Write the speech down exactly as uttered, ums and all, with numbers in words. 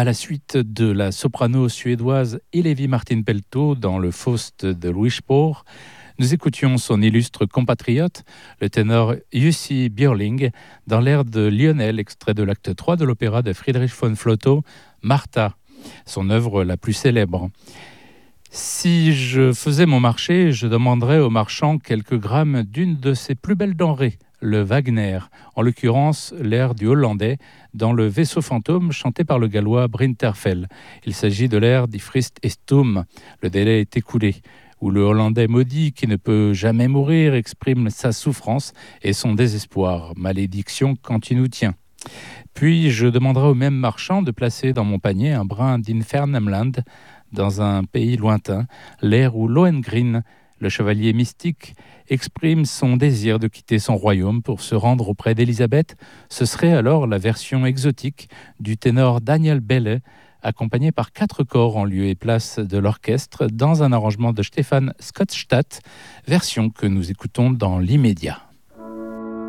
À la suite de la soprano suédoise Hillevi Martin-Pelto dans le Faust de Louis Spohr, nous écoutions son illustre compatriote, le ténor Jussi Björling, dans l'air de Lionel, extrait de l'acte trois de l'opéra de Friedrich von Flotow, Martha, son œuvre la plus célèbre. Si je faisais mon marché, je demanderais au marchand quelques grammes d'une de ses plus belles denrées, le Wagner, en l'occurrence l'air du Hollandais, dans le Vaisseau fantôme chanté par le gallois Brinterfell. Il s'agit de l'air Die Frist ist um, le délai est écoulé, où le Hollandais maudit qui ne peut jamais mourir exprime sa souffrance et son désespoir, malédiction quand il nous tient. Puis je demanderai au même marchand de placer dans mon panier un brin d'Infernamland, dans un pays lointain, l'air où Lohengrin, le chevalier mystique, exprime son désir de quitter son royaume pour se rendre auprès d'Élisabeth. Ce serait alors la version exotique du ténor Daniel Belle, accompagné par quatre corps en lieu et place de l'orchestre dans un arrangement de Stefan Skottstadt, version que nous écoutons dans l'immédiat.